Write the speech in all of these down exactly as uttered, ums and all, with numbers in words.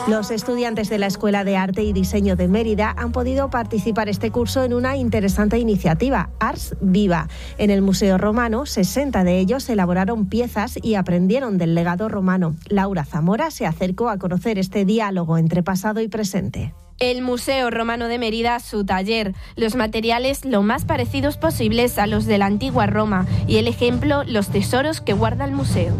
Los estudiantes de la Escuela de Arte y Diseño de Mérida han podido participar este curso en una interesante iniciativa, Ars Viva. En el Museo Romano, sesenta de ellos elaboraron piezas y aprendieron del legado romano. Laura Zamora se acercó a conocer este diálogo entre pasado y presente. El Museo Romano de Mérida, su taller, los materiales lo más parecidos posibles a los de la antigua Roma y el ejemplo, los tesoros que guarda el museo.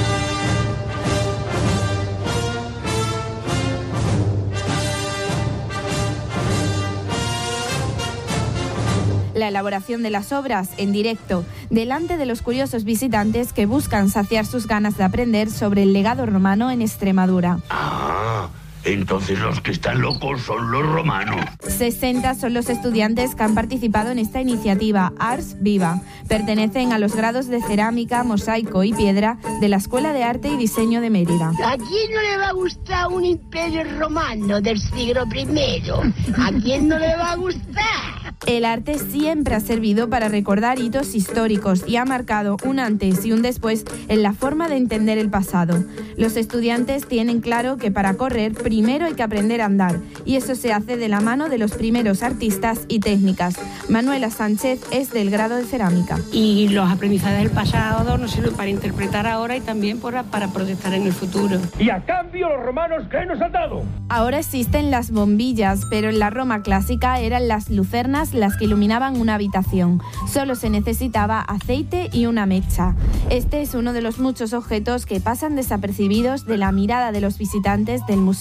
La elaboración de las obras en directo, delante de los curiosos visitantes que buscan saciar sus ganas de aprender sobre el legado romano en Extremadura. Ah, entonces los que están locos son los romanos. sesenta son los estudiantes que han participado en esta iniciativa, Ars Viva. Pertenecen a los grados de cerámica, mosaico y piedra de la Escuela de Arte y Diseño de Mérida. ¿A quién no le va a gustar un imperio romano del siglo primero? ¿A quién no le va a gustar? El arte siempre ha servido para recordar hitos históricos y ha marcado un antes y un después en la forma de entender el pasado. Los estudiantes tienen claro que para correr primero hay que aprender a andar, y eso se hace de la mano de los primeros artistas y técnicas. Manuela Sánchez es del grado de cerámica. Y los aprendizajes del pasado nos sirven para interpretar ahora y también para, para proyectar en el futuro. Y a cambio los romanos, ¿qué nos han dado? Ahora existen las bombillas, pero en la Roma clásica eran las lucernas las que iluminaban una habitación. Solo se necesitaba aceite y una mecha. Este es uno de los muchos objetos que pasan desapercibidos de la mirada de los visitantes del museo.